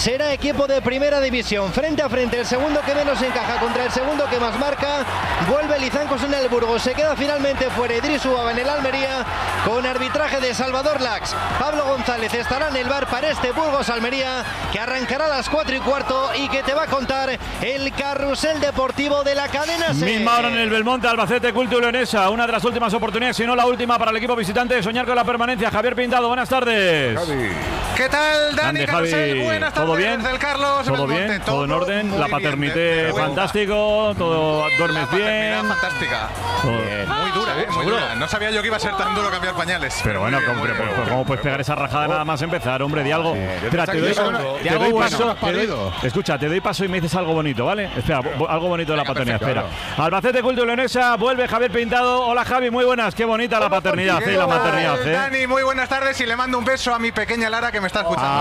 será equipo de primera división. Frente a frente, el segundo que menos encaja contra el segundo que más marca. Vuelve Lizancos en el Burgos. Se queda finalmente fuera Idris Ubaba en el Almería, con arbitraje de Salvador Lax. Pablo González estará en el bar para este Burgos-Almería, que arrancará a las 4:15 y que te va a contar el carrusel deportivo de la cadena SER. Misma hora en el Belmonte, Albacete, Culto Leonesa. Una de las últimas oportunidades, si no la última, para el equipo visitante de soñar con la permanencia. Javier Pintado, buenas tardes. Javi. ¿Qué tal, Dani Carrusel? Buenas tardes. ¿Todo bien? Desde el Carlos ¿Todo Belmonte. bien? ¿Todo en orden? La paternité bien. fantástico, todo duermes bien. Fantástica. Muy dura, muy dura. No sabía yo que iba a ser tan duro cambiar pañales. Pero bueno, ¿cómo puedes pegar esa rajada nada más empezar, hombre? Di algo. Espera, te doy paso. Escucha, te doy paso y me dices algo bonito, ¿vale? Espera, algo bonito de la paternidad. Espera. Albacete, Culto Leonesa, vuelve Javier Pintado. Hola, Javi, muy buenas. Qué bonita la paternidad, la maternidad. Dani, muy buenas tardes y le mando un beso a mi pequeña Lara que me está escuchando.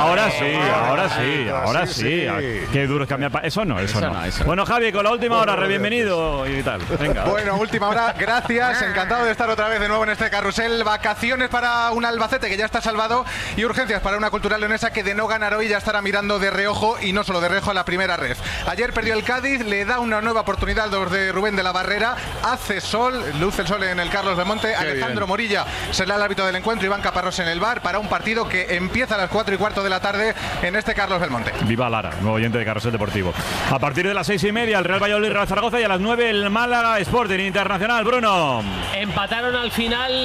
Ahora sí. Qué duro es cambiar. Eso no. Bueno, Javi, con la última hora, bienvenido y tal. Venga. Bueno, última hora, gracias. Encantado de estar otra vez de nuevo en este carrusel. Vacaciones para un Albacete que ya está salvado y urgencias para una Cultural Leonesa que de no ganar hoy ya estará mirando de reojo, y no solo de reojo, a la primera ref. Ayer perdió el Cádiz, le da una nueva oportunidad a los de Rubén de la Barrera. Hace sol, luce el sol en el Carlos Belmonte. Alejandro Morilla será el árbitro del encuentro, Iván Caparrós en el bar, para un partido que empieza a las 4:15 de la tarde en este Carlos Belmonte. Viva Lara, nuevo oyente de Carrusel Deportivo. A partir de las 6:30 el Real Valladolid, Real Zaragoza, y a las 9 el Málaga Sporting Internacional. Bruno. Empataron al final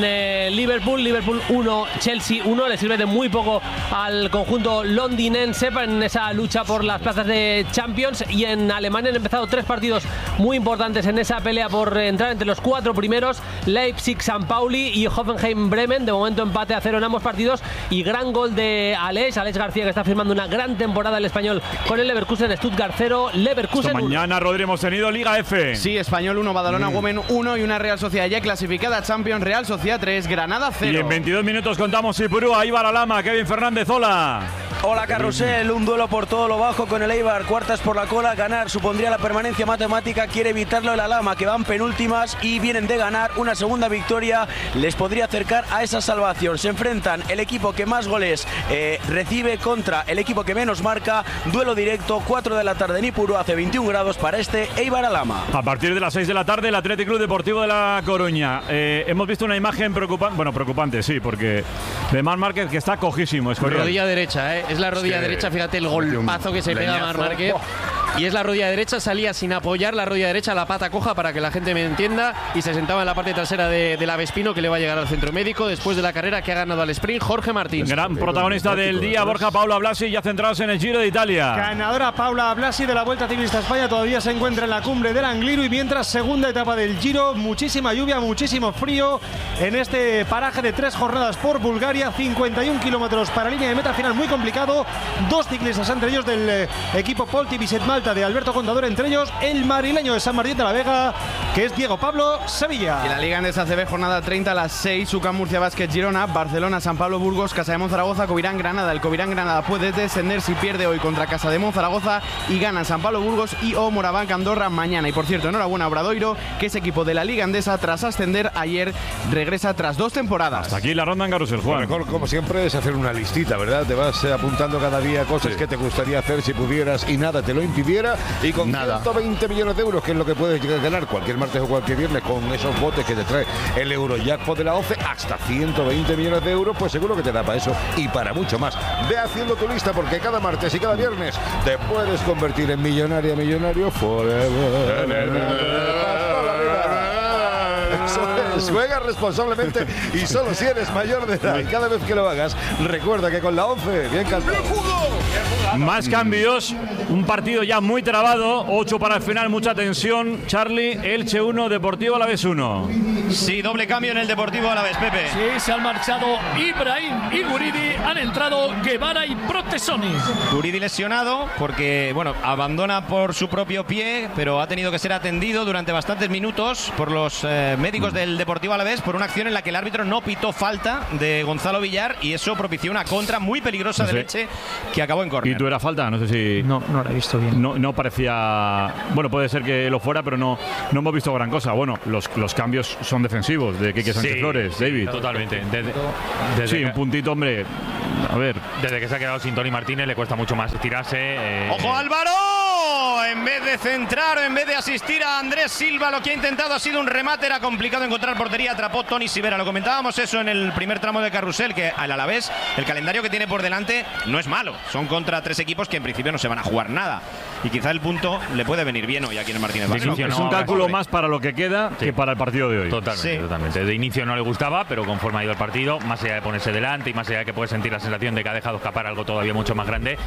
en Liverpool 1, Chelsea 1. Le sirve de muy poco al conjunto londinense en esa lucha por las plazas de Champions. Y en Alemania han empezado 3 partidos muy importantes en esa pelea por entrar entre los 4 primeros: Leipzig, San Pauli y Hoffenheim Bremen. De momento empate a 0 en ambos partidos, y gran gol de Alex García, que está firmando una gran temporada el español con el Leverkusen. Stuttgart 0, Leverkusen 1. Mañana, Rodri, hemos tenido Liga F. Sí, Español 1, Badalona Women 1 y una Real Sociedad ya clasificada a Champions. Real Sociedad 3, Granada 0. Y en 22 minutos contamos Ipurúa, Ibar Alama, Kevin Fernández, hola. Hola, Carrusel, un duelo por todo lo bajo con el Eibar, cuartas por la cola. Ganar supondría la permanencia matemática, quiere evitarlo el Alama, que van penúltimas y vienen de ganar. Una segunda victoria les podría acercar a esa salvación. Se enfrentan el equipo que más goles recibe contra el equipo que menos marca. Duelo directo, 4 de la tarde en Ipurúa, hace 21 grados para este Eibar Alama. A partir de las 6 de la tarde, el Athletic Club Deportivo de La Coruña. Hemos visto una imagen preocupante, preocupante sí, porque de Marc Márquez, que está cojísimo. Rodilla derecha, es la rodilla derecha, fíjate el golpazo que se pega a Marc Márquez. Y es la rodilla derecha, salía sin apoyar la rodilla derecha, la pata coja, para que la gente me entienda, y se sentaba en la parte trasera de la Vespino, que le va a llegar al centro médico después de la carrera que ha ganado al sprint Jorge Martín. Gran protagonista del día, Borja Paula Blasi, ya centrados en el Giro de Italia. Ganadora Paula Blasi de la Vuelta Ciclista a España, todavía se encuentra en la cumbre del Angliru, y mientras segunda etapa del Giro, muchísima lluvia, muchísimo frío en este paraje de 3 jornadas por Bulgaria, 51 kilómetros para línea de meta final, muy complicado. 2 ciclistas, entre ellos del equipo Polti Viset Malta de Alberto Contador, entre ellos el madrileño de San Martín de la Vega, que es Diego Pablo Sevilla. Y la Liga Endesa CB, jornada 30 a las 6, UCAM Murcia Basket Girona, Barcelona San Pablo Burgos, Casademont Zaragoza, Covirán Granada. El Covirán Granada puede descender si pierde hoy contra Casademont Zaragoza y gana San Pablo Burgos y o Moraván Andorra mañana. Y por cierto, enhorabuena a Obradoiro, que es equipo de la Liga Endesa tras ascender ayer, regresa tras 2 temporadas. Hasta aquí la ronda en Carrusel, Juan. Lo mejor, como siempre, es hacer una listita, ¿verdad? Te vas apuntando cada día cosas que te gustaría hacer si pudieras y nada te lo impidiera, y con 120 millones de euros, que es lo que puedes llegar a ganar cualquier martes o cualquier viernes con esos botes que te trae el Eurojackpot de la OCE, hasta 120 millones de euros, pues seguro que te da para eso y para mucho más. Ve haciendo tu lista, porque cada martes y cada viernes te puedes convertir en millonario forever. Juega responsablemente y solo si eres mayor de edad. Y cada vez que lo hagas, recuerda que con la 11, bien cantado. Más cambios, un partido ya muy trabado, 8 para el final, mucha tensión. Charlie, Elche 1, Deportivo Alavés 1. Sí, doble cambio en el Deportivo Alavés, Pepe. Sí, se han marchado Ibrahim y Guridi, han entrado Guevara y Protesoni. Guridi lesionado porque, abandona por su propio pie, pero ha tenido que ser atendido durante bastantes minutos por los médicos del Deportivo Alavés por una acción en la que el árbitro no pitó falta de Gonzalo Villar, y eso propició una contra muy peligrosa de Elche que acabó en córner. ¿Y tú era falta? No sé si... No la he visto bien. No parecía... Bueno, puede ser que lo fuera, pero no hemos visto gran cosa. Bueno, los cambios son defensivos de Quique Sánchez Flores, David. Totalmente. Sí, un puntito, hombre. A ver. Desde que se ha quedado sin Tony Martínez le cuesta mucho más estirarse. ¡Ojo, Álvaro! En vez de centrar o en vez de asistir a Andrés Silva, lo que ha intentado ha sido un remate. Era complicado encontrar portería. Atrapó Tony Sivera. Lo comentábamos eso en el primer tramo de Carrusel, que al Alavés el calendario que tiene por delante no es malo. Son contra 3 equipos que en principio no se van a jugar nada. Y quizá el punto le puede venir bien hoy aquí en el Martínez Valero. Es un cálculo más para lo que queda que para el partido de hoy. Totalmente. De inicio no le gustaba, pero conforme ha ido el partido, más allá de ponerse delante y más allá de que puede sentir la sensación de que ha dejado escapar algo todavía mucho más grande,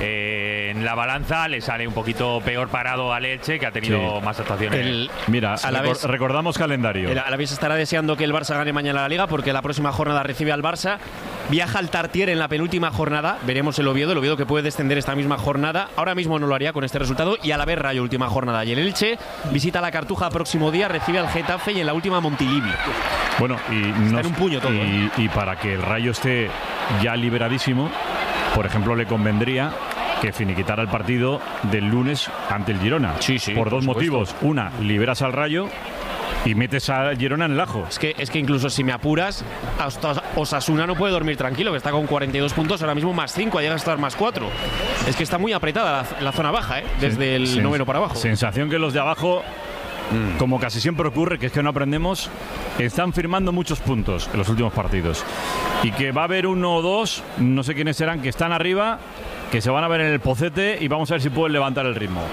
en la balanza le sale un poquito peor parado al Elche, que ha tenido más actuaciones. Mira, recordamos calendario. El Alavés estará deseando que el Barça gane mañana la Liga, porque la próxima jornada recibe al Barça. Viaja al Tartiere en la penúltima jornada. Veremos el Oviedo que puede descender esta misma jornada. Ahora mismo no lo haría con este resultado. Y a la vez Rayo, última jornada. Y el Elche visita la Cartuja próximo día, recibe al Getafe y en la última Montilivi. Bueno, está en un puño todo. Y para que el Rayo esté ya liberadísimo, por ejemplo, le convendría que finiquitara el partido del lunes ante el Girona. Por dos motivos. Una, liberas al Rayo y metes a Girona en el ajo. Es que incluso si me apuras, hasta Osasuna no puede dormir tranquilo, que está con 42 puntos, ahora mismo más 5, llega a estar más 4. Es que está muy apretada la zona baja, desde el noveno para abajo. Sensación que los de abajo, como casi siempre ocurre, que es que no aprendemos, están firmando muchos puntos en los últimos partidos. Y que va a haber 1 o 2, no sé quiénes serán, que están arriba, que se van a ver en el pocete y vamos a ver si pueden levantar el ritmo.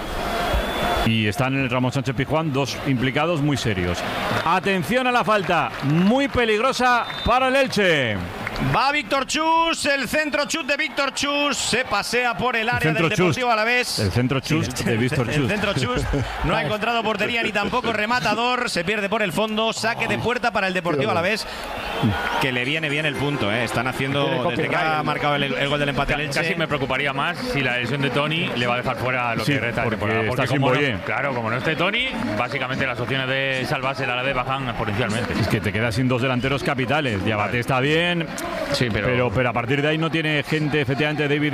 Y están en el Ramón Sánchez Pizjuán 2 implicados muy serios. Atención a la falta, muy peligrosa para el Elche. Va Víctor Chus, el centro chut de Víctor Chus, se pasea por el área del Deportivo Alavés. El centro chus de Víctor Chus. El centro chus no ha encontrado portería ni tampoco rematador, se pierde por el fondo, saque de puerta para el Deportivo Alavés, que le viene bien el punto, Están haciendo, desde que ha marcado el gol del empate al Elche. Casi me preocuparía más si la lesión de Tony le va a dejar fuera lo que resta de temporada. Porque está como como no esté Tony, básicamente las opciones de salvarse el Alavés bajan exponencialmente. Es que te quedas sin 2 delanteros capitales. Diabate está bien. Sí, pero a partir de ahí no tiene gente, efectivamente, David,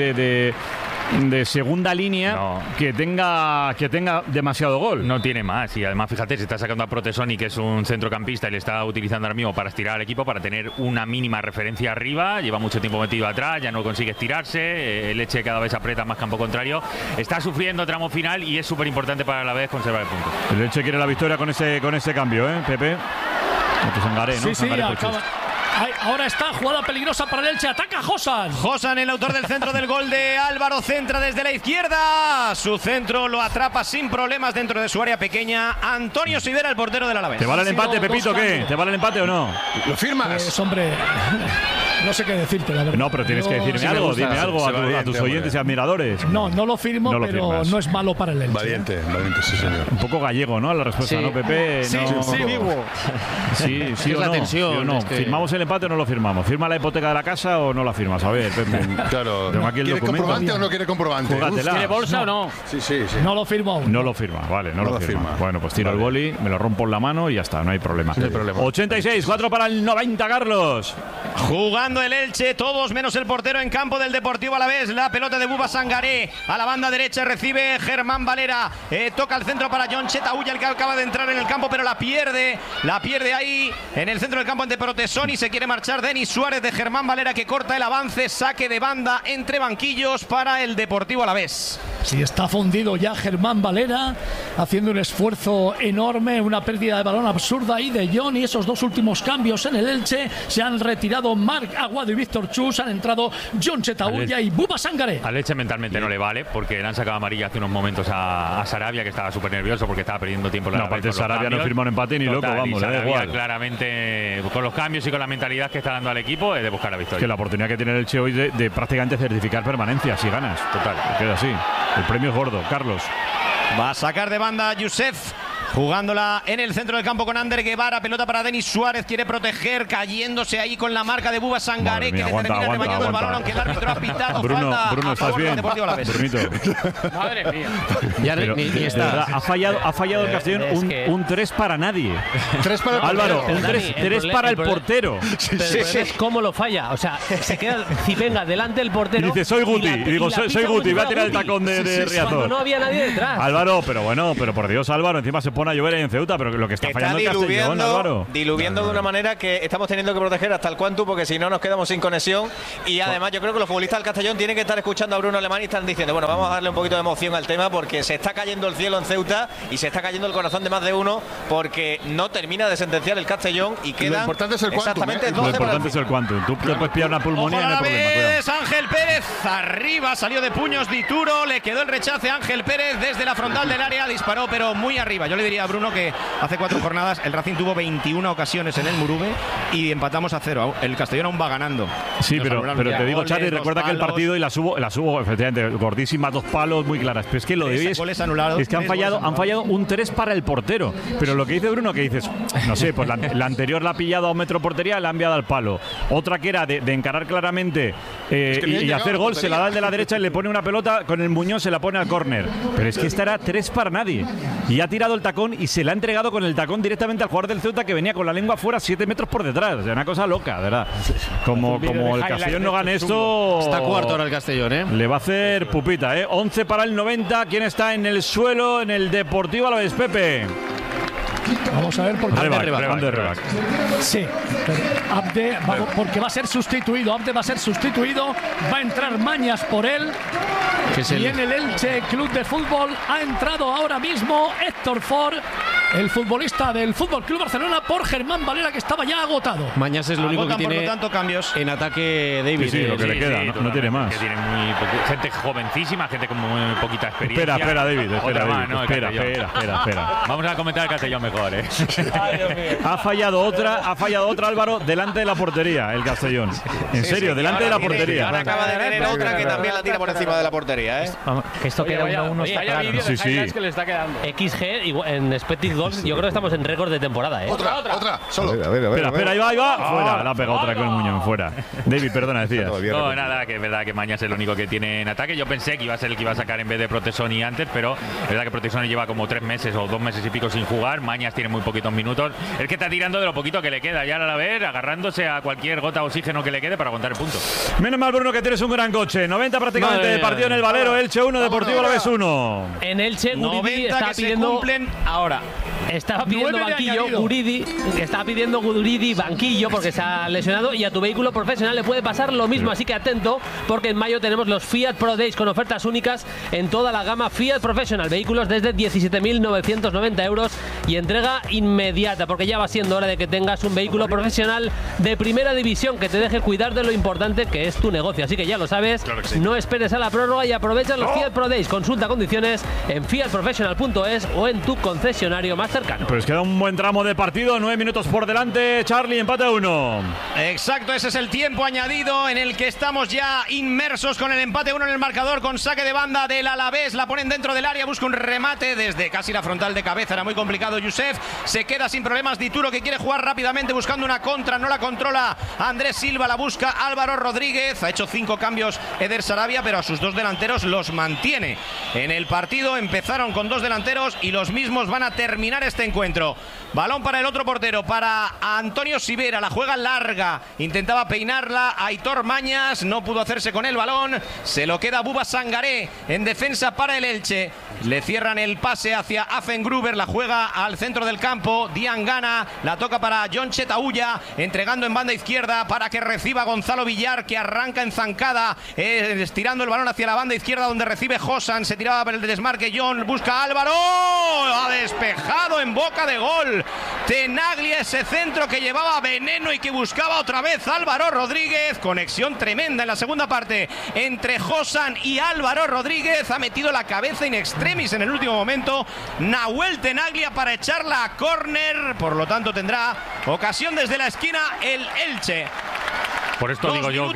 de segunda línea que tenga demasiado gol. No tiene más. Y además, fíjate, se está sacando a Protesoni, que es un centrocampista, y le está utilizando ahora mismo para estirar al equipo, para tener una mínima referencia arriba. Lleva mucho tiempo metido atrás, ya no consigue estirarse. El Elche cada vez aprieta más campo contrario. Está sufriendo tramo final y es súper importante para la vez conservar el punto. El Elche quiere la victoria con ese cambio, Pepe. Sangaré, ¿no? Sí, Sangaré, acaba. Ahora está jugada peligrosa para el Elche. Ataca Josan. Josan, el autor del centro del gol de Álvaro, centra desde la izquierda. Su centro lo atrapa sin problemas dentro de su área pequeña. Antonio Sivera, el portero del Alavés. ¿Te vale el empate, Pepito, qué? ¿Te vale el empate o no? ¿Lo firmas? Hombre, no sé qué decirte, la verdad. No, pero tienes que decirme algo. Dime algo a tus oyentes y admiradores. No lo firmo, pero no es malo para el Elche. Valiente, sí, señor. Un poco gallego, ¿no? La respuesta, ¿no, Pepe? Sí, sí o no. Tensión, ¿Firmamos el empate o no lo firmamos? ¿Firma la hipoteca de la casa o no la firmas? A ver, Pepe. Claro. ¿Quiere comprobante o no quiere comprobante? ¿Quiere bolsa o no? Sí. No lo firmo aún. No lo firma, vale, no lo firma. Bueno, pues tiro el boli, me lo rompo en la mano y ya está, no hay problema. No hay problema. 86, 4 para el 90, Carlos. Jugando el Elche, todos menos el portero en campo del Deportivo Alavés. La pelota de Buba Sangaré a la banda derecha, recibe Germán Valera. Toca el centro para John Chetauya, el que acaba de entrar en el campo, pero la pierde ahí en el centro del campo ante Protesoni. Se quiere marchar Denis Suárez de Germán Valera, que corta el avance, saque de banda entre banquillos para el Deportivo Alavés. Sí, está fundido ya Germán Valera, haciendo un esfuerzo enorme, una pérdida de balón absurda ahí de John, y esos 2 últimos cambios en el Elche. Se han retirado Marc Aguado y Víctor Chus, han entrado John Chetauya y Buba Sangaré. Al Elche mentalmente no le vale, porque le han sacado amarilla hace unos momentos a Sarabia, que estaba súper nervioso porque estaba perdiendo tiempo. No, aparte Sarabia no firmó un empate ni loco, vamos, le da igual. Claramente, con los cambios y con la mentalidad que está dando al equipo, es de buscar la victoria. Que la oportunidad que tiene el Elche hoy de prácticamente certificar permanencia, si ganas. Total. Queda así. El premio es gordo. Carlos. Va a sacar de banda Youssef. Jugándola en el centro del campo con Ander Guevara. Pelota para Denis Suárez. Quiere proteger, cayéndose ahí con la marca de Buba Sangaré, que le termina rebañando el balón, aunque el árbitro ha pitado. Bruno, ¿estás bien? Brunito. Madre mía. Pero, ni está. Verdad, ha fallado el Castellón un 3 para nadie. 3 para el Álvaro, portero. un 3 para el portero. Es cómo lo falla. O sea, se queda Zipenga delante del portero. Y dice, soy Guti. Y digo, soy Guti. Voy a tirar el tacón de Riazor. No había nadie detrás. Álvaro, pero por Dios, Álvaro, encima se pone a llover en Ceuta, pero lo que está fallando el Castellón, Álvaro. Diluviando de una manera que estamos teniendo que proteger hasta el Quantum, porque si no nos quedamos sin conexión. Y además yo creo que los futbolistas del Castellón tienen que estar escuchando a Bruno Alemán y están diciendo, bueno, vamos a darle un poquito de emoción al tema, porque se está cayendo el cielo en Ceuta y se está cayendo el corazón de más de uno, porque no termina de sentenciar el Castellón y quedan lo importante es el exactamente Quantum, 12 Lo importante es el Quantum. Tú te puedes pillar una pulmonía y no hay problema. Cuidado. Ángel Pérez arriba, salió de puños Dituro, le quedó el rechace a Ángel Pérez desde la frontal del área, disparó pero muy arriba. Yo le diría a Bruno que hace 4 jornadas el Racing tuvo 21 ocasiones en el Murube y empatamos a 0. El Castellón aún va ganando. Sí, pero te digo, Charly, recuerda que el partido y las hubo efectivamente gordísimas, 2 palos muy claras. Pero es que lo de hoy es que han fallado un 3 para el portero. Pero lo que dice Bruno, que dices, no sé, pues la anterior la ha pillado a un metro portería, la ha enviado al palo. Otra que era de encarar claramente y hacer gol, se la da el de la derecha y le pone una pelota con el muñón, se la pone al córner. Pero es que esta era 3 para nadie. Y ha tirado el tacón y se la ha entregado con el tacón directamente al jugador del Ceuta, que venía con la lengua fuera 7 metros por detrás. O sea, una cosa loca, ¿verdad? Como el Castellón no gane esto... Está cuarto ahora el Castellón, ¿eh? Le va a hacer pupita, 11 para el 90. ¿Quién está en el suelo en el Deportivo Alavés, Pepe? Vamos a ver por qué. Rebac. Sí, Abde, porque va a ser sustituido. Abde va a ser sustituido. Va a entrar Mañas por él. Y en el Elche Club de Fútbol ha entrado ahora mismo Héctor Ford, el futbolista del Fútbol Club Barcelona, por Germán Valera, que estaba ya agotado. Mañas es lo único que tiene, por lo tanto, cambios en ataque, David. Sí, lo que le queda, no tiene más. Que tiene gente jovencísima, gente con muy poquita experiencia. Espera, David. Espera. Vamos a comentar el Castellón mejor, ¿eh? Ha fallado otra, Álvaro, delante de la portería, el Castellón. En serio, delante de la portería. Ahora acaba de tener otra que también la tira por encima de la portería, ¿eh? Que esto queda 1-1. Está claro. Sí. Que le está quedando. XG en Expected Goals, yo creo que estamos en récord de temporada, ¿eh? Otra, solo. A ver. Espera, ahí va. Fuera, la ha pegado otra con el muñón, fuera. David, perdona, decías. No, nada, que es verdad que Mañas es el único que tiene en ataque. Yo pensé que iba a ser el que iba a sacar en vez de Protesoni antes, pero es verdad que Protesoni lleva como 3 meses o 2 meses y pico sin jugar. Mañas tiene muy poquitos minutos. Es que está tirando de lo poquito que le queda ya a la vez, agarrándose a cualquier gota de oxígeno que le quede para aguantar el punto. Menos mal, Bruno, que tienes un gran coche. 90 prácticamente de partido en el Valero. Elche 1, Deportivo Alavés 1. En Elche, Guridi 90 está que pidiendo... se cumplen ahora. Estaba pidiendo banquillo, Guridi, que estaba pidiendo Guridi banquillo porque se ha lesionado, y a tu vehículo profesional le puede pasar lo mismo, así que atento, porque en mayo tenemos los Fiat Pro Days con ofertas únicas en toda la gama Fiat Professional, vehículos desde 17.990 euros y entrega inmediata, porque ya va siendo hora de que tengas un vehículo profesional de primera división que te deje cuidar de lo importante que es tu negocio, así que ya lo sabes, claro que sí. No esperes a la prórroga y aprovecha los Fiat Pro Days. Consulta condiciones en fiatprofessional.es o en tu concesionario más cercano. Pues queda un buen tramo de partido, 9 minutos por delante. Charly, empate a 1. Exacto, ese es el tiempo añadido en el que estamos ya inmersos con el empate 1 en el marcador, con saque de banda del Alavés. La ponen dentro del área, busca un remate desde casi la frontal de cabeza. Era muy complicado Youssef, se queda sin problemas Dituro, que quiere jugar rápidamente buscando una contra, no la controla Andrés Silva, la busca Álvaro Rodríguez. Ha hecho 5 cambios Eder Sarabia, pero a sus 2 delanteros los mantiene en el partido. Empezaron con 2 delanteros y los mismos van a terminar este encuentro. Balón para el otro portero, para Antonio Sivera, la juega larga, intentaba peinarla Aitor Mañas, no pudo hacerse con el balón, se lo queda Buba Sangaré en defensa para el Elche. Le cierran el pase hacia Affengruber, la juega al centro del campo, Diangana, la toca para John Chetaulla, entregando en banda izquierda para que reciba Gonzalo Villar, que arranca en zancada, estirando el balón hacia la banda izquierda donde recibe Josan, se tiraba por el desmarque John, busca Álvaro, ha despejado en boca de gol Tenaglia, ese centro que llevaba veneno y que buscaba otra vez Álvaro Rodríguez. Conexión tremenda en la segunda parte entre Josan y Álvaro Rodríguez, ha metido la cabeza in extremis en el último momento Nahuel Tenaglia para echarla a córner, por lo tanto tendrá ocasión desde la esquina el Elche. Por esto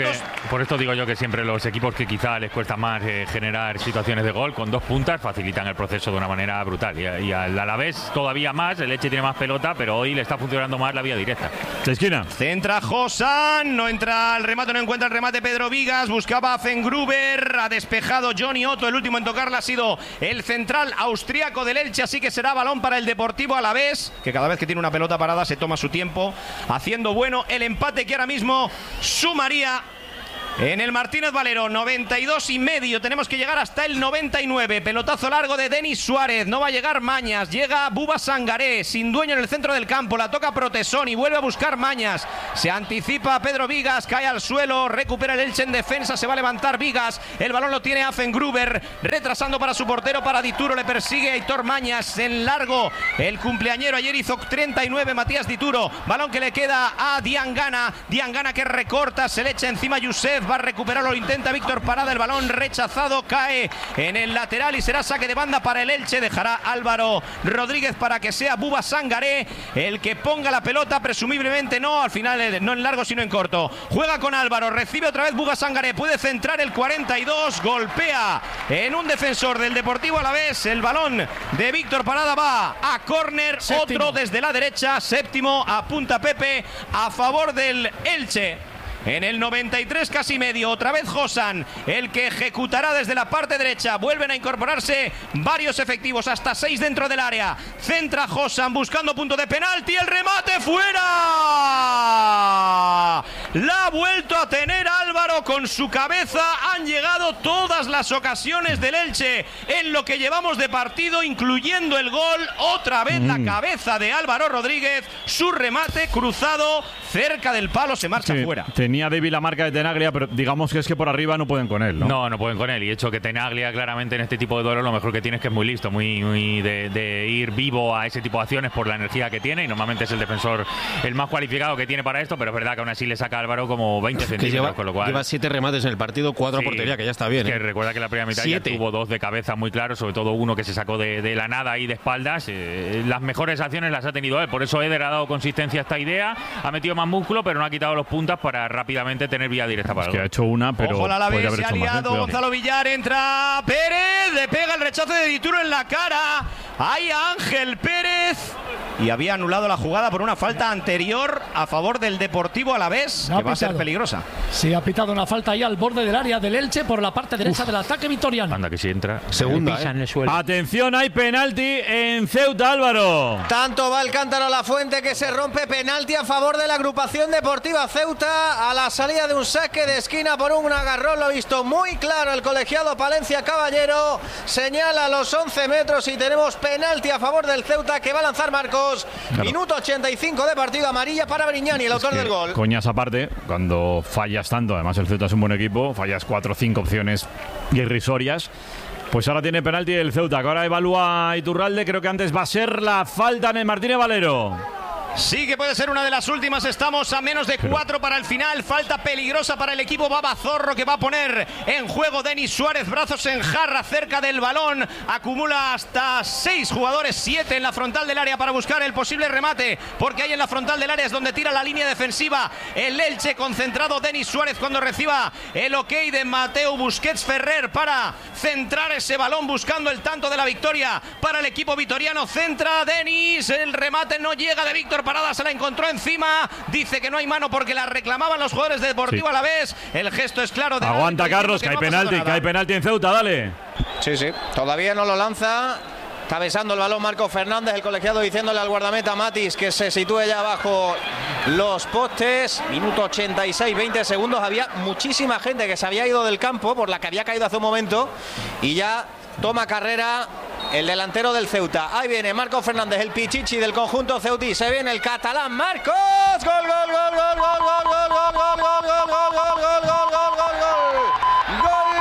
digo yo que siempre los equipos que quizá les cuesta más generar situaciones de gol, con 2 puntas facilitan el proceso de una manera brutal. Y al Alavés todavía más, el Elche tiene más pelota, pero hoy le está funcionando más la vía directa. La esquina. Centra Josan, no entra el remate, no encuentra el remate Pedro Vigas, buscaba a Fengruber, ha despejado Johnny Otto, el último en tocarla ha sido el central austríaco del Elche, así que será balón para el Deportivo Alavés, que cada vez que tiene una pelota parada se toma su tiempo, haciendo bueno el empate que ahora mismo sumaría En el Martínez Valero, 92,5. Tenemos que llegar hasta el 99. Pelotazo largo de Denis Suárez. No va a llegar Mañas. Llega Buba Sangaré, sin dueño en el centro del campo. La toca Protesoni. Vuelve a buscar Mañas. Se anticipa Pedro Vigas. Cae al suelo. Recupera el Elche en defensa. Se va a levantar Vigas. El balón lo tiene Affengruber. Retrasando para su portero, para Dituro. Le persigue Aitor Mañas. En largo, el cumpleañero. Ayer hizo 39 Matías Dituro. Balón que le queda a Diangana. Diangana que recorta. Se le echa encima Youssef. Va a recuperarlo, lo intenta Víctor Parada, el balón rechazado, cae en el lateral y será saque de banda para el Elche. Dejará Álvaro Rodríguez para que sea Buba Sangaré el que ponga la pelota, presumiblemente no, al final no en largo sino en corto. Juega con Álvaro, recibe otra vez Buba Sangaré, puede centrar el 42, golpea en un defensor del Deportivo Alavés, el balón de Víctor Parada va a córner, otro desde la derecha, séptimo, apunta Pepe a favor del Elche. En el 93 casi medio, otra vez Josan, el que ejecutará desde la parte derecha. Vuelven a incorporarse varios efectivos, hasta 6 dentro del área. Centra Josan buscando punto de penalti, el remate fuera. La ha vuelto a tener Álvaro con su cabeza. Han llegado todas las ocasiones del Elche en lo que llevamos de partido, incluyendo el gol. Otra vez la cabeza de Álvaro Rodríguez, su remate cruzado cerca del palo, se marcha fuera. Tenía débil la marca de Tenaglia, pero digamos que es que por arriba no pueden con él, ¿no? No pueden con él. Y hecho que Tenaglia claramente en este tipo de duelo lo mejor que tiene es que es muy listo, muy de ir vivo a ese tipo de acciones por la energía que tiene, y normalmente es el defensor el más cualificado que tiene para esto, pero es verdad que aún así le saca a Álvaro como 20 centímetros, con lo cual... Lleva 7 remates en el partido, 4 a portería, que ya está bien. Que recuerda que la primera mitad ya tuvo 2 de cabeza muy claros, sobre todo uno que se sacó de la nada y de espaldas. Las mejores acciones las ha tenido él, por eso Eder ha dado consistencia a esta idea, ha metido más músculo, pero no ha quitado los puntas para rápidamente tener vía directa para el gol. Que ha hecho una, pero ojo, la podría vez haber se ha hecho liado más, Gonzalo Villar, entra Pérez, le pega el rechazo de Dituro en la cara. Ahí a Ángel Pérez. Y había anulado la jugada por una falta anterior a favor del Deportivo Alavés, que va a ser peligrosa. Sí, ha pitado una falta ahí al borde del área del Elche por la parte derecha del ataque vitoriano. Anda que si entra. Segunda, Atención, hay penalti en Ceuta, Álvaro. Tanto va el cántaro a la fuente que se rompe, penalti a favor de la agrupación deportiva Ceuta a la salida de un saque de esquina por un agarrón. Lo ha visto muy claro el colegiado Palencia Caballero. Señala los 11 metros y tenemos penalti a favor del Ceuta que va a lanzar Marcos. Claro. Minuto 85 de partido, amarilla para Brignani, el autor del gol. Coñas aparte, cuando fallas tanto, además el Ceuta es un buen equipo, fallas 4 o 5 opciones irrisorias. Pues ahora tiene penalti el Ceuta, que ahora evalúa Iturralde. Creo que antes va a ser la falta en el Martínez Valero. Sí que puede ser una de las últimas. Estamos a menos de 4 para el final. Falta peligrosa para el equipo Babazorro, que va a poner en juego Denis Suárez. Brazos en jarra cerca del balón. Acumula hasta 6 jugadores, 7 en la frontal del área para buscar el posible remate, porque ahí en la frontal del área es donde tira la línea defensiva el Elche. Concentrado Denis Suárez cuando reciba el ok de Mateo Busquets Ferrer para centrar ese balón, buscando el tanto de la victoria para el equipo vitoriano. Centra Denis, el remate no llega de Víctor Parada, se la encontró encima, dice que no hay mano porque la reclamaban los jugadores de Deportivo Alavés. El gesto es claro de aguanta Carlos, que hay penalti en Ceuta, dale. Sí, todavía no lo lanza. Está besando el balón Marco Fernández, el colegiado, diciéndole al guardameta Matis que se sitúe ya bajo los postes. Minuto 86, 20 segundos. Había muchísima gente que se había ido del campo por la que había caído hace un momento y ya toma carrera el delantero del Ceuta. Ahí viene Marco Fernández, el pichichi del conjunto ceutí. Se viene el catalán Marcos. Gol, gol, gol, gol, gol, gol, gol, gol, gol, gol, gol, gol, gol, gol, gol, gol, gol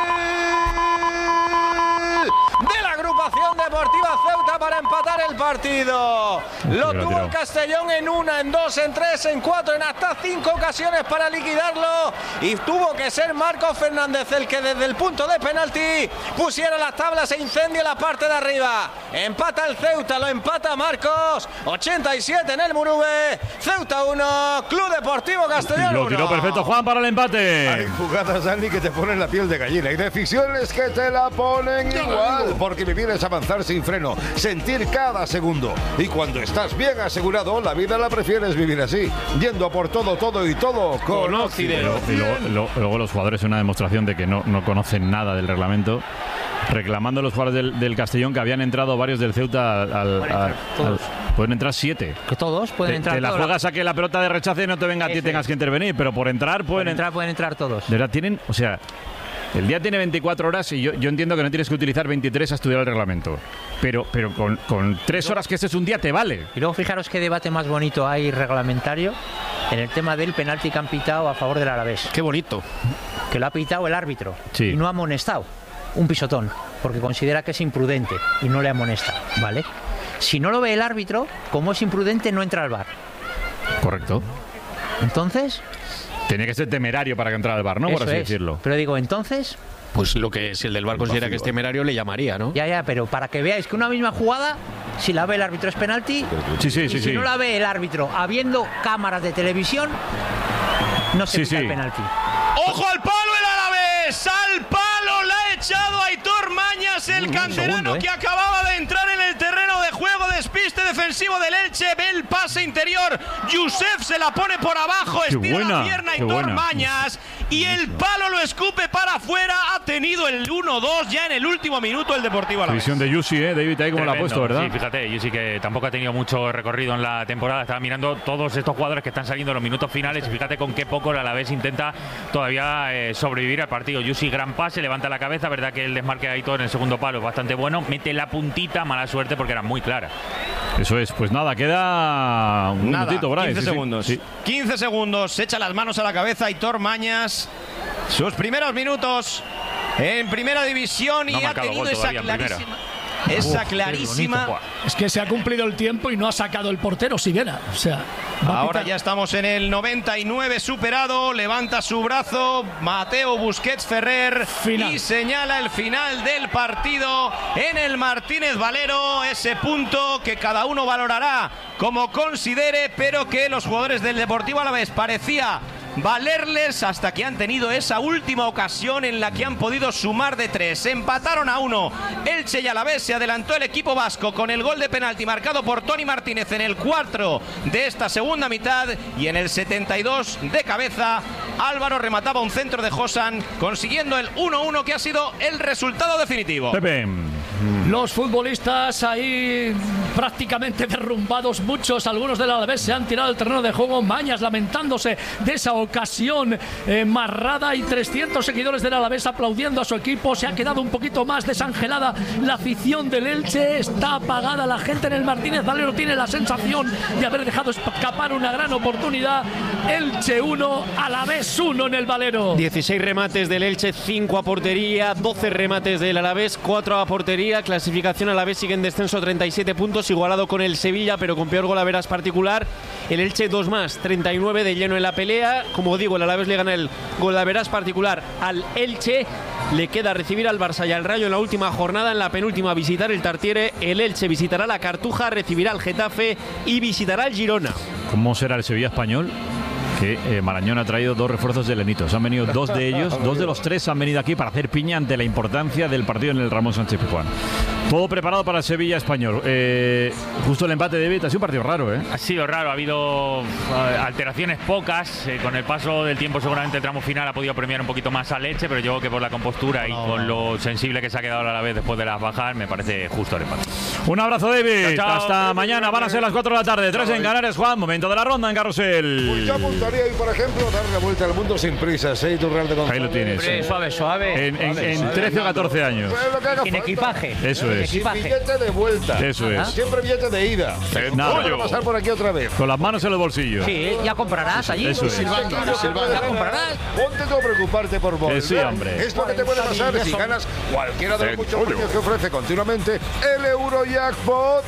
de la agrupación deportiva Ceuta para empatar el partido. Lo tuvo el Castellón en 1, en 2, en 3, en 4, en hasta 5 ocasiones para liquidarlo, y tuvo que ser Marco Fernández el que desde el punto de penalti pusiera las tablas e incendia la parte de arriba. Empata el Ceuta, lo empata Marcos. 87 en el Murube. Ceuta 1, Club Deportivo Castellón 1. Lo tiró perfecto Juan para el empate. Hay jugadas, Andy, que te ponen la piel de gallina y decisiones que te la ponen igual, porque vivir es avanzar sin freno, sentir cada segundo, y cuando estás bien asegurado, la vida la prefieres vivir así, yendo a por todo y todo con Occidero. Luego los jugadores, una demostración de que no conocen nada del reglamento, reclamando a los jugadores del Castellón que habían entrado varios del Ceuta Pueden entrar 7. Que todos pueden entrar. Te la juegas a que la pelota de rechace no te venga a ti, tengas que intervenir, pero por entrar pueden entrar todos. De verdad, tienen, o sea, el día tiene 24 horas y yo entiendo que no tienes que utilizar 23 a estudiar el reglamento. Pero con 3 horas que este es un día te vale. Y luego fijaros qué debate más bonito hay reglamentario en el tema del penalti que han pitado a favor del Alavés. Qué bonito. Que lo ha pitado el árbitro. Sí. Y no ha amonestado. Un pisotón. Porque considera que es imprudente y no le amonesta. ¿Vale? Si no lo ve el árbitro, como es imprudente, no entra al VAR. Correcto. Entonces... Tiene que ser temerario para que entre al VAR, ¿no? Por así decirlo. Pero digo, entonces... Pues lo que si el del VAR considera que es temerario, le llamaría, ¿no? Ya, pero para que veáis que una misma jugada, si la ve el árbitro es penalti, si no la ve el árbitro, habiendo cámaras de televisión, no se pita el penalti. ¡Ojo al palo el Alavés! ¡Al palo! ¡La ha echado Aitor Mañas, el canterano que acababa de entrar en el terreno de juego! Despiste defensivo del Elche, ve el pase interior. Yusef se la pone por abajo, estira la pierna Aitor Mañas y el palo lo escupe para afuera. Ha tenido el 1-2 ya en el último minuto el Deportivo Alavés. Visión de Yusi, David, ahí como la ha puesto, ¿verdad? Sí, fíjate, Yusi que tampoco ha tenido mucho recorrido en la temporada. Estaba mirando todos estos jugadores que están saliendo en los minutos finales y fíjate con qué poco el Alavés intenta todavía sobrevivir al partido. Yusi, gran pase, levanta la cabeza, verdad que el desmarque de Aitor en el segundo palo es bastante bueno, mete la puntita, mala suerte porque era muy clara. Eso es, pues nada, queda un minutito por ahí. 15 segundos. Sí. 15 segundos, echa las manos a la cabeza Aitor Mañas. Sus primeros minutos en primera división y ha tenido esa clarísima. Es que se ha cumplido el tiempo y no ha sacado el portero Siguera. O sea, ahora ya estamos en el 99 superado. Levanta su brazo Mateo Busquets Ferrer y señala el final del partido en el Martínez Valero. Ese punto que cada uno valorará como considere, pero que los jugadores del Deportivo Alavés parecía valerles hasta que han tenido esa última ocasión en la que han podido sumar de 3. Empataron a 1 Elche y Alavés. Se adelantó el equipo vasco con el gol de penalti marcado por Toni Martínez en el 4 de esta segunda mitad, y en el 72 de cabeza Álvaro remataba un centro de Josan consiguiendo el 1-1 que ha sido el resultado definitivo. Pepe. Los futbolistas ahí prácticamente derrumbados, muchos, algunos del Alavés se han tirado al terreno de juego. Mañas lamentándose de esa ocasión marrada y 300 seguidores del Alavés aplaudiendo a su equipo. Se ha quedado un poquito más desangelada la afición del Elche, está apagada la gente en el Martínez Valero, tiene la sensación de haber dejado escapar una gran oportunidad. Elche 1, Alavés 1 en el Valero. 16 remates del Elche, 5 a portería, 12 remates del Alavés, 4 a portería. Clasificación Alavés sigue en descenso, 37 puntos, igualado con el Sevilla, pero con peor golaveras particular. El Elche 2 más, 39 de lleno en la pelea. Como digo, el Alavés le gana el golaveras particular al Elche. Le queda recibir al Barça y al Rayo en la última jornada. En la penúltima visitar el Tartiere. El Elche visitará la Cartuja, recibirá al Getafe y visitará al Girona. ¿Cómo será el Sevilla español? Que Marañón ha traído 2 refuerzos de Lenitos. Han venido 2 de ellos, 2 de los 3 han venido aquí para hacer piña ante la importancia del partido en el Ramón Sánchez Pizjuán. Todo preparado para el Sevilla español. Justo el empate de David, ha sido un partido raro, ¿eh? Ha sido raro, ha habido alteraciones pocas. Con el paso del tiempo seguramente el tramo final ha podido premiar un poquito más al Elche, pero yo creo que por la compostura y con lo sensible que se ha quedado a la vez después de las bajas, me parece justo el empate. Un abrazo, David. Chao, chao. Hasta mañana, van a ser las 4 de la tarde, 3 en Canarias, Juan. Momento de la ronda en Carrusel. Pues yo apuntaría ahí, por ejemplo, dar la vuelta al mundo sin prisas, ¿eh? Turral de González. Ahí lo tienes. Suave, suave. En 13 o 14 años. Sin equipaje. Eso es. Sin billete de vuelta. Eso es. Siempre billete de ida. Nada. Voy a pasar por aquí otra vez. Con las manos en los bolsillos. Sí, ya comprarás allí. Eso es. Ya comprarás. Ponte tú a preocuparte por volver. Sí, hombre. Es lo que te puede pasar si ganas cualquiera de los muchos premios que ofrece continuamente el Eurojackpot.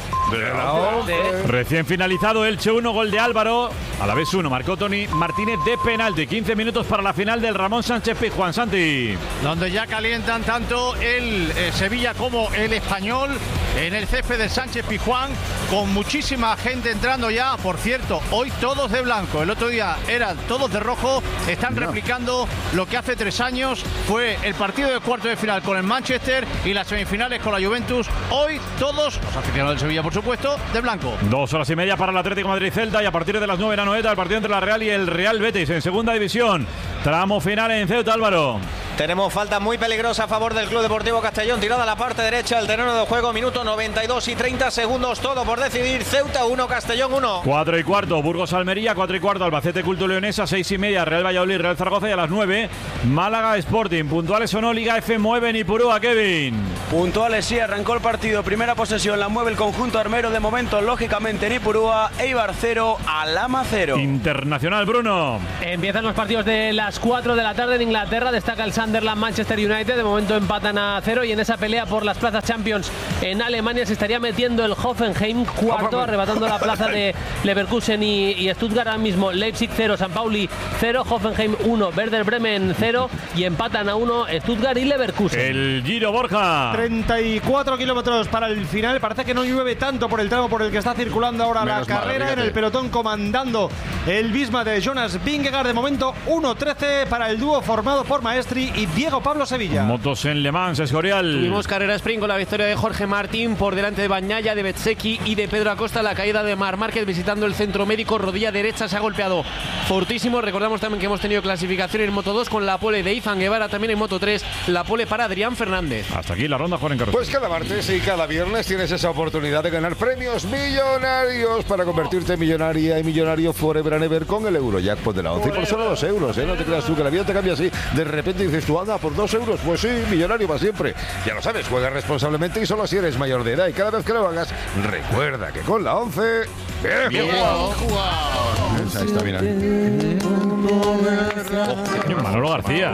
Recién finalizado, Elche 1, gol de Álvaro. Alavés 1, marcó Toni Martínez de penalti. 15 minutos para la final del Ramón Sánchez Pizjuán. Santi. Donde ya calientan tanto el Sevilla como el Español en el césped del Sánchez Pizjuán, con muchísima gente entrando ya. Por cierto, hoy todos de blanco. El otro día eran todos de rojo. Están replicando lo que hace 3 años fue el partido de cuarto de final con el Manchester y las semifinales con la Juventus. Hoy todos, los aficionados del Sevilla, por supuesto, de blanco. 2 horas y media para el Atlético Madrid-Celta, y a partir de las 9 la Noeta, el partido entre la Real y el Real Betis en segunda división. Tramo final en Ceuta, Álvaro. Tenemos falta muy peligrosa a favor del Club Deportivo Castellón, tirada a la parte derecha del terreno de juego, minuto 92 y 30 segundos, todo por decidir. Ceuta 1, Castellón 1. 4:15, Burgos-Almería, 4:15, Albacete-Culto Leonesa, 6:30, Real Valladolid, Real Zaragoza, y a las 9, Málaga Sporting. ¿Puntuales o no, Liga F mueve en Ipurúa, Kevin? Puntuales, sí, arrancó el partido, primera posesión, la mueve el conjunto armero, de momento, lógicamente, en Ipurúa, Eibar 0, Alhama 0. Internacional, Bruno. Empiezan los partidos de las 4 de la tarde en Inglaterra, destaca el Sunderland Manchester United, de momento empatan a 0, y en esa pelea por las plazas Champions en Alemania se estaría metiendo el Hoffenheim cuarto, arrebatando la plaza de Leverkusen y Stuttgart. Ahora mismo Leipzig 0, San Pauli 0, Hoffenheim 1, Werder Bremen 0, y empatan a 1 Stuttgart y Leverkusen. El Giro, Borja. 34 kilómetros para el final, parece que no llueve tanto por el tramo por el que está circulando ahora la carrera. En el pelotón comandando el Visma de Jonas Vingegaard, de momento 1:13 para el dúo formado por Maestri y Diego Pablo Sevilla. Motos en Le Mans, Escorial. Tuvimos carrera sprint con la victoria de Jorge Martín por delante de Bagnaia, de Bezzecchi y de Pedro Acosta. La caída de Marc Márquez visitando el centro médico, rodilla derecha, se ha golpeado fortísimo. Recordamos también que hemos tenido clasificación en Moto 2 con la pole de Izan Guevara, también en Moto 3 la pole para Adrián Fernández. Hasta aquí la ronda, Juan Carlos. Pues cada martes y cada viernes tienes esa oportunidad de ganar premios millonarios para convertirte en millonaria y millonario forever and ever con el Eurojackpot de la 11. Y por solo 2 euros, ¿eh? No te creas tú que la vida te cambia así. De repente dices tú, anda, por 2 euros, pues sí, millonario para siempre. Ya lo sabes, juega responsablemente y solo si eres mayor de edad. Y cada vez que lo hagas, recuerda que con la 11... ¡Bien jugado! Ahí está, mira. Manolo García.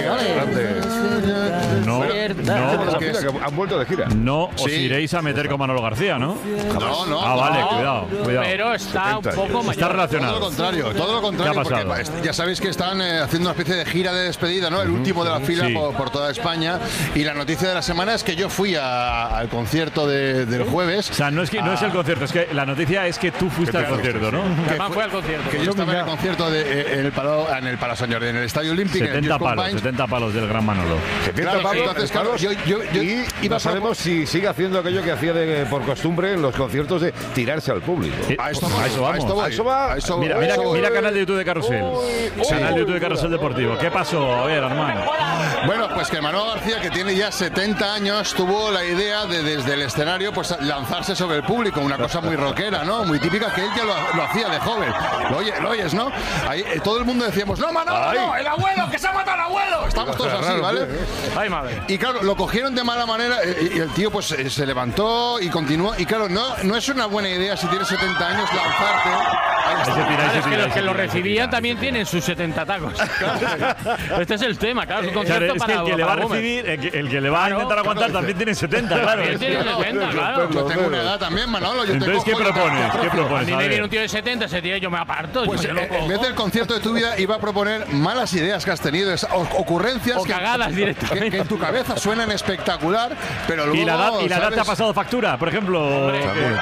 No, han vuelto de gira. No os iréis a meter con Manolo García, ¿no? No. Ah, vale, cuidado. Pero está un poco mayor. Está relacionado. Todo lo contrario, ¿Qué ha pasado? porque ya sabéis que están haciendo una especie de gira de despedida, ¿no? El último de la fila por toda España. Y la noticia de la semana es que yo fui al concierto del jueves. O sea, no es el concierto, es que la noticia es que tú fuiste al concierto, ¿no? Fue al concierto. Que yo estaba en el concierto en el Palo San Jordi, en el Estadio Olímpico. 70 palos del gran Manolo. 70 palos. Entonces, claro, y no sabemos si sigue haciendo aquello que hacía por costumbre en los conciertos de tirarse al público. A eso vamos. Mira canal de YouTube de Carrusel. Canal de YouTube de Carrusel Deportivo. ¿Qué pasó? A ver, hermano. Bueno, pues que Manolo García, que tiene ya 70 años, tuvo la idea de desde el escenario pues lanzarse sobre el público, una cosa muy rockera, ¿no? Muy típica, que él ya lo hacía de joven. Lo oyes, ¿no? Ahí todo el mundo decíamos, no, Manolo, no, el abuelo, que se ha matado el abuelo. Estamos todos así, ¿vale? Ay, madre. Y claro, lo cogieron de mala manera y el tío pues se levantó y continuó. Y claro, no es una buena idea si tienes 70 años lanzarte. Es que los que lo recibían también tienen sus 70 tacos. Este es el tema, claro. Es un concierto es que el que le va a recibir, el que le va a intentar aguantar también tiene 70, claro. Tiene 70, claro. Yo tengo una edad también, Manolo. Entonces, ¿qué propones? A mí me viene un tío de 70, ese tío yo me aparto. Pues en vez del concierto de tu vida iba a proponer malas ideas que has tenido, ocurrencias o cagadas directamente que en tu cabeza suenan espectacular, pero luego y la edad te ha pasado factura, por ejemplo.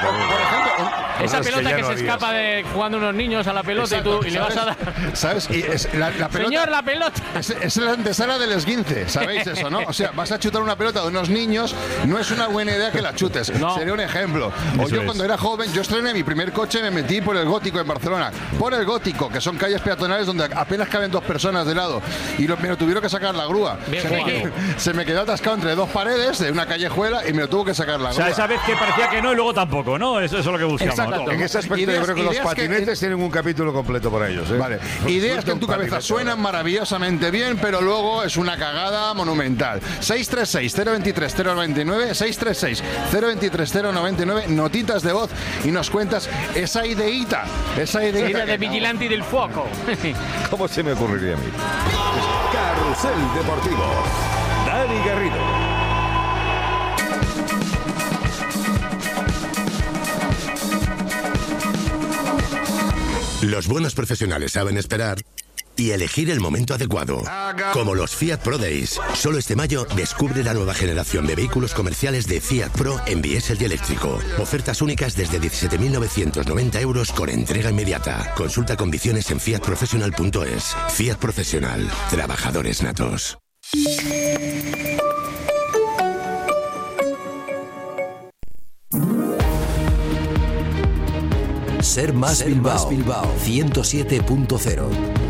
Esa pelota que se escapa de jugando unos niños a la pelota. Exacto, y le vas a dar. ¿Sabes? Y la pelota, señor, la pelota. Es la antesala del esguince, ¿sabéis eso, no? O sea, vas a chutar una pelota de unos niños, no es una buena idea que la chutes. No. Sería un ejemplo. O yo cuando era joven, yo estrené mi primer coche, me metí por el Gótico en Barcelona. Por el Gótico, que son calles peatonales donde apenas caben 2 personas de lado. Y me lo tuvieron que sacar la grúa. Se me quedó atascado entre 2 paredes de una callejuela y me lo tuvo que sacar la grúa. O sea, esa vez que parecía que no y luego tampoco, ¿no? Eso es lo que buscamos. Exacto. En ese aspecto yo creo que los patinetes tienen un capítulo completo para ellos. Vale. Ideas que en tu cabeza suenan maravillosamente bien, pero luego es una cagada monumental. 636-023-099, 636-023-099, notitas de voz y nos cuentas esa ideita. Esa ideita de vigilante y del foco. ¿Cómo se me ocurriría a mí? Carrusel Deportivo. Dani Garrido. Los buenos profesionales saben esperar y elegir el momento adecuado. Como los Fiat Pro Days. Solo este mayo descubre la nueva generación de vehículos comerciales de Fiat Pro en diésel y eléctrico. Ofertas únicas desde 17.990 euros con entrega inmediata. Consulta condiciones en fiatprofessional.es. Fiat Profesional. Trabajadores natos. Ser Más Bilbao 107.0